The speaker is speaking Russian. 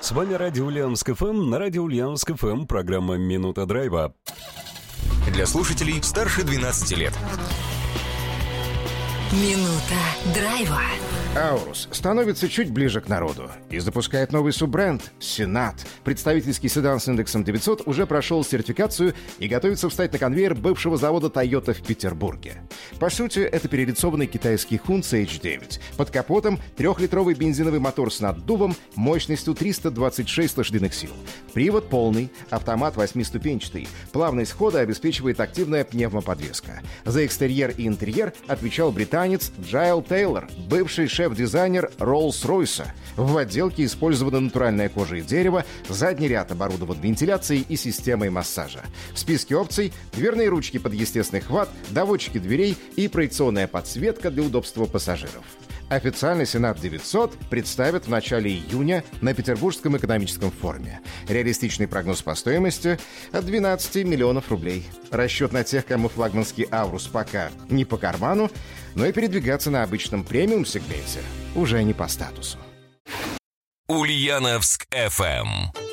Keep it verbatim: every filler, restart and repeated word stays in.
С вами Радио Ульяновск эф эм. На Радио Ульяновск эф эм программа «Минута драйва». Для слушателей старше двенадцати лет. Минута драйва. Аурус становится чуть ближе к народу и запускает новый суббренд «Сенат». Представительский седан с индексом девятьсот уже прошел сертификацию и готовится встать на конвейер бывшего завода Toyota в Петербурге. По сути, это перелицованный китайский Хунц эйч девять. Под капотом трехлитровый бензиновый мотор с наддувом мощностью триста двадцать шесть лошадиных сил. Привод полный, автомат восьмиступенчатый. Плавность хода обеспечивает активная пневмоподвеска. За экстерьер и интерьер отвечал британец Джайл Тейлор, бывший шеф-дизайнер Роллс-Ройса. В отделке использована натуральная кожа и дерево, задний ряд оборудован вентиляцией и системой массажа. В списке опций — дверные ручки под естественный хват, доводчики дверей и проекционная подсветка для удобства пассажиров. Официально Сенат девятьсот представят в начале июня на Петербургском экономическом форуме. Реалистичный прогноз по стоимости — от двенадцати миллионов рублей. Расчет на тех, кому флагманский Аурус пока не по карману, но и передвигаться на обычном премиум-сегменте уже не по статусу. Ульяновск эф эм.